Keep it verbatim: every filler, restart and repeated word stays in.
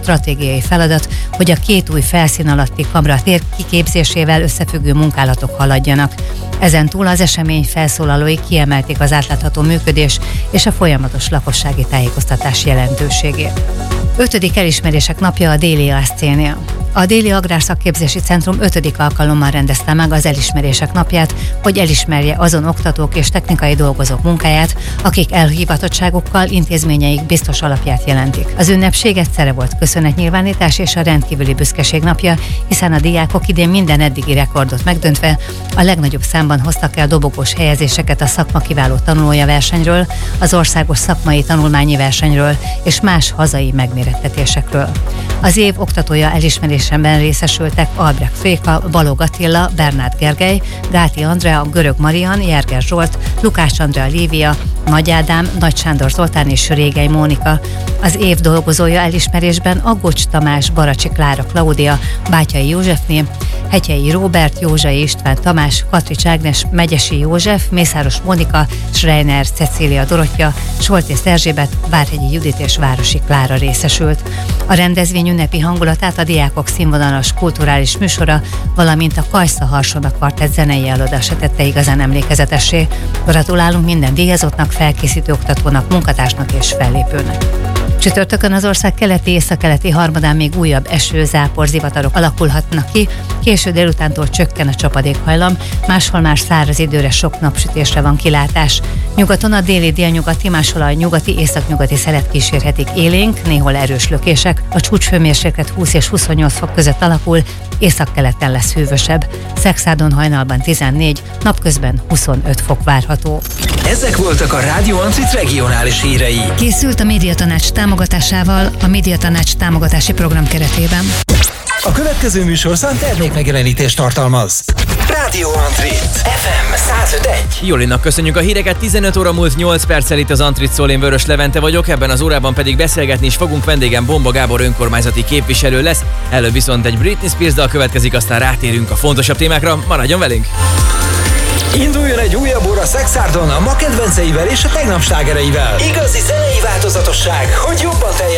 stratégiai feladat, hogy a két új felszín alatti kamratér kiképzésével összefüggő munkálatok haladjanak. Ezen túl az esemény felszólalói kiemelték az átlátható működés és a folyamatos lakossági tájékoztatás jelentőségét. Ötödik elismerések napja a Déli á es cé-nél. A Déli Agrárszakképzési Centrum ötödik alkalommal rendezte meg az elismerések napját, hogy elismerje azon oktatók és technikai dolgozók munkáját, akik elhivatottságukkal intézményeik biztos alapját jelentik. Az ünnepség egyszerre volt köszönetnyilvánítás és a rendkívüli büszkeség napja, hiszen a diákok idén minden eddigi rekordot megdöntve a legnagyobb számban hoztak el dobogós helyezéseket a szakma kiváló tanulója versenyről, az országos szakmai tanulmányi versenyről és más hazai megmérettetésekről. Az év oktatója elismerésemben részesültek Albrecht Féka, Balog Attila, Bernát Gergely, Gáti Andrea, Görög Marian, Jerger Zsolt, Lukács Andrea Lívia, Nagy Ádám, Nagy Sándor Zoltán és Sörégely Mónika. Az év dolgozója elismerésben Aggocs Tamás, Baracsi Klára Klaudia, Bátyai Józsefné, Hetyei Róbert, Józsai István Tamás, Katrics Ágnes, Megyesi József, Mészáros Mónika, Schreiner Cecília Dorottya, Soltész Erzsébet, Várhegyi Judit és Városi Klára részesült. A rendezvény ünnepi hangulatát a diákok színvonalas kulturális műsora, valamint a Kajsza Harsona Kvartett zenei előadása tette igazán emlékezetessé. Gratulálunk minden díjazottnak, felkészítő oktatónak, munkatársnak és fellépőnek. Csütörtökön az ország keleti északkeleti harmadán még újabb eső, zápor, zivatarok alakulhatnak ki, késő délutántól csökken a csapadékhajlam, máshol már száraz időre, sok napsütésre van kilátás. Nyugaton a déli délnyugati, máshol a nyugati északnyugati szelet kísérhetik élénk, néhol erős lökések, a csúcshőmérséklet húsz és huszonnyolc fok között alakul, északkeleten lesz hűvösebb, Szekszádon hajnalban tizennégy, napközben huszonöt fok várható. Ezek voltak a Rádió Ancit regionális hírei. Készült a Médiatanács támogatásával a Médiatanács támogatási program keretében. A következő műsorszám termékmegjelenítést tartalmaz. Rádió Antrit, ef em száz öt egy. Jolinak köszönjük a híreket, tizenöt óra múlt nyolc perccel itt az Antrit szól, én Vörös Levente vagyok, ebben az órában pedig beszélgetni is fogunk, vendégem Bomba Gábor önkormányzati képviselő lesz, előbb viszont egy Britney Spears dal következik, aztán rátérünk a fontosabb témákra, maradjon velünk! Induljon egy újabb óra Szekszádon a ma kedvenceivel és a tegnap slágereivel. Igazi zenei változatosság, hogy jobban teljesítsen.